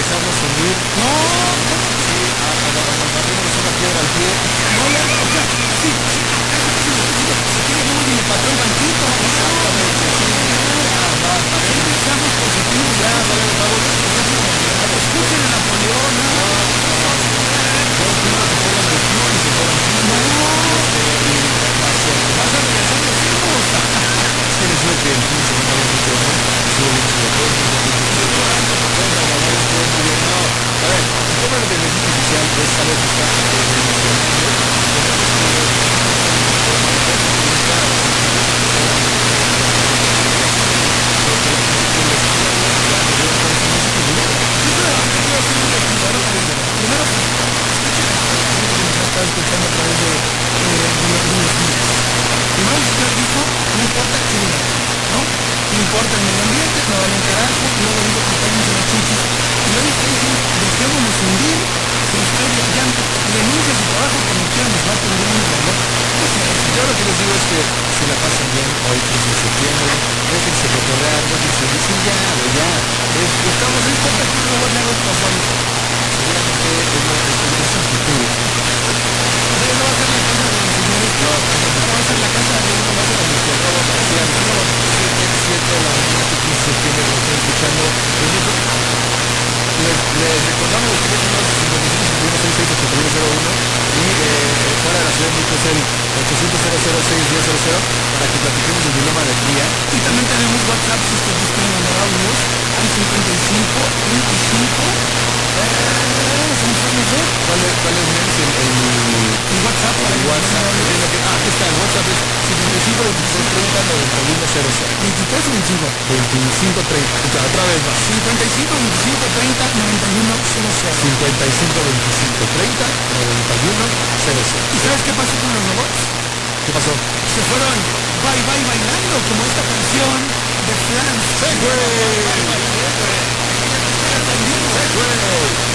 dejarnos hundir. No, Agarramos una piedra al pie. no, ya, o sea, sí, sí, casi, casi lo que digo, si quiere luego ni le patrón tantito. Exactamente, sí, Siempre seamos positivos, ya, vale, vamos, escuchen a Napoleón, todos primero se fueron de tío y se fueron tristes. Y vas a regresar los hijos. es que les digo que el fin de semana había mucho, ¿no? Estuvo bien chido, todo el mundo bien chido. Vamos a grabar esto muy bien, no. A ver, el tema de inteligencia artificial es algo que está evolucionando. Tenemos que Primero, escuchen a toda la gente que nos ha estado escuchando a través de los días. Primero usted dijo, no importa qué diga, ¿no? No importa el medio ambiente, no vale un carajo, y luego digo que cállense las chichis. Y luego está diciendo, dejémonos hundir, si usted ya renuncia a su trabajo como quiera, nos va a atender un reloj. ¿Qué es eso? yo lo que les digo es que se la pasen bien hoy 15 de septiembre, déjense cotorrear, déjense decir ya, güey, ya. Estamos, No importa qué robot le haga otro favorito. seguramente es el futuro. O sea, ya no va a ser la casa de los señores, No, ahora va a ser la casa de un robot. el robot marciano, 7 de la mañana, este 15 de septiembre, que lo están escuchando. Les recordamos los teléfonos 55 51 66 8101 y fuera de la Ciudad de México es el 800 006 para que platiquemos del dilema del día. Y también tenemos WhatsApp si usted gusta mandar audios al 55 25. Se me fue, no sé. ¿Cuál es, Nens, El WhatsApp para el que nos manden WhatsApp? audios. Aquí está, el WhatsApp es 55 26 30 91 00. 23 o 25. 25 30. Otra vez más. 55 25 30 91 00. 55 25 30 91 00. ¿Y sabes qué pasó con los robots? ¿Qué pasó? Se fueron bye bye bailando como esta canción de Flans. ¡Sí, güey! ¡Sí, güey!